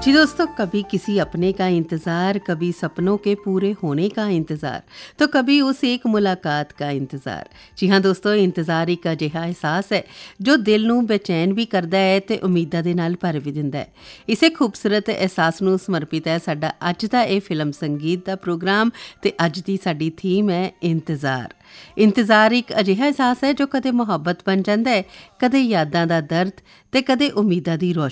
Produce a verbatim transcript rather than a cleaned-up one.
जी दोस्तों, कभी किसी अपने का इंतज़ार, कभी सपनों के पूरे होने का इंतज़ार, तो कभी उस एक मुलाकात का इंतज़ार। जी हाँ ਦੋਸਤੋ, ਇੰਤਜ਼ਾਰ ਇੱਕ ਅਜਿਹਾ ਅਹਿਸਾਸ ਹੈ ਜੋ ਦਿਲ ਨੂੰ ਬੇਚੈਨ ਵੀ ਕਰਦਾ ਹੈ ਤੇ ਉਮੀਦਾਂ ਦੇ ਨਾਲ ਭਰ ਵੀ ਦਿੰਦਾ ਹੈ। ਇਸੇ ਖੂਬਸੂਰਤ ਅਹਿਸਾਸ ਨੂੰ ਸਮਰਪਿਤ ਹੈ ਸਾਡਾ ਅੱਜ ਦਾ ਇਹ ਫਿਲਮ ਸੰਗੀਤ ਦਾ ਪ੍ਰੋਗਰਾਮ ਤੇ ਅੱਜ ਦੀ ਸਾਡੀ ਥੀਮ ਹੈ ਇੰਤਜ਼ਾਰ। ਇੰਤਜ਼ਾਰ ਇੱਕ ਅਜਿਹਾ ਅਹਿਸਾਸ ਹੈ ਜੋ ਕਦੇ ਮੁਹੱਬਤ ਬਣ ਜਾਂਦਾ ਹੈ, ਕਦੇ ਯਾਦਾਂ ਦਾ ਦਰਦ ਤੇ ਕਦੇ ਉਮੀਦਾਂ ਦੀ ਰੋਸ਼ਨੀ।